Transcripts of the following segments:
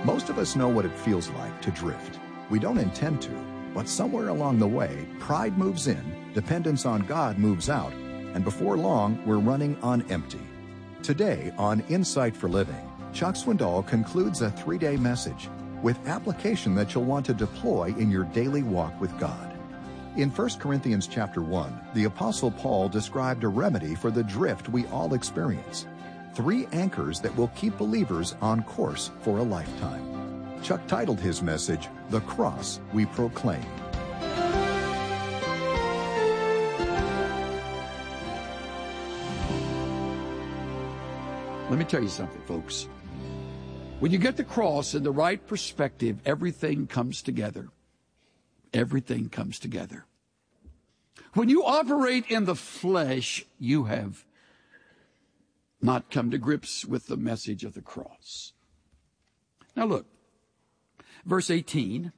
Most of us know what it feels like to drift. We don't intend to, but somewhere along the way, pride moves in, dependence on God moves out, and before long, we're running on empty. Today on Insight for Living, Chuck Swindoll concludes a 3-day message with application that you'll want to deploy in your daily walk with God. In 1 Corinthians chapter 1, the Apostle Paul described a remedy for the drift we all experience. 3 anchors that will keep believers on course for a lifetime. Chuck titled his message, "The Cross We Proclaim." Let me tell you something, folks. When you get the cross in the right perspective, everything comes together. Everything comes together. When you operate in the flesh, you have not come to grips with the message of the cross. Now look, verse 18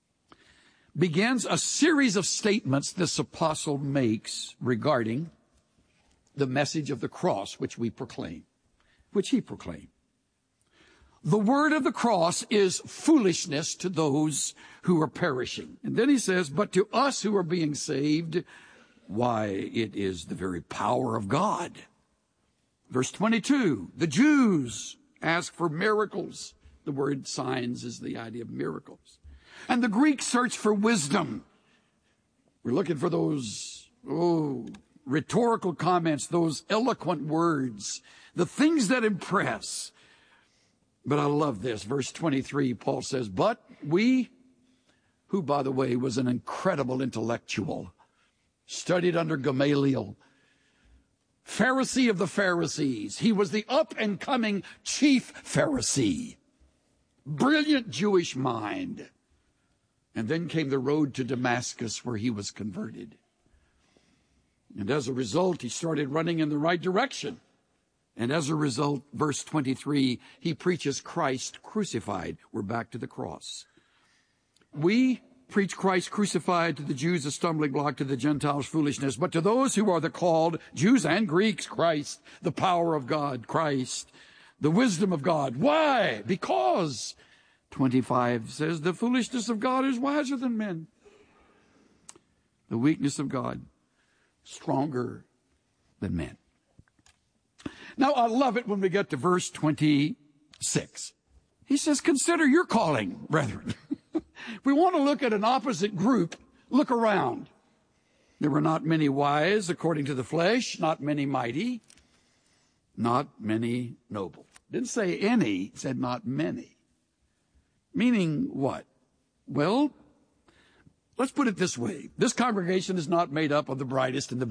begins a series of statements this apostle makes regarding the message of the cross which we proclaim, which he proclaimed. The word of the cross is foolishness to those who are perishing. And then he says, but to us who are being saved, why, it is the very power of God. Verse 22, the Jews ask for miracles. The word signs is the idea of miracles. And the Greeks search for wisdom. We're looking for those, rhetorical comments, those eloquent words, the things that impress. But I love this. Verse 23, Paul says, but we, who, by the way, was an incredible intellectual, studied under Gamaliel, Pharisee of the Pharisees. He was the up-and-coming chief Pharisee. Brilliant Jewish mind. And then came the road to Damascus where he was converted. And as a result, he started running in the right direction. And as a result, verse 23, he preaches Christ crucified. We're back to the cross. We preach Christ crucified, to the Jews a stumbling block, to the Gentiles foolishness. But to those who are the called, Jews and Greeks, Christ, the power of God, Christ, the wisdom of God. Why? Because, 25 says, the foolishness of God is wiser than men. The weakness of God, stronger than men. Now, I love it when we get to verse 26. He says, consider your calling, brethren. If we want to look at an opposite group, look around. There were not many wise according to the flesh, not many mighty, not many noble. Didn't say any, it said not many. Meaning what? Well, let's put it this way. This congregation is not made up of the brightest and the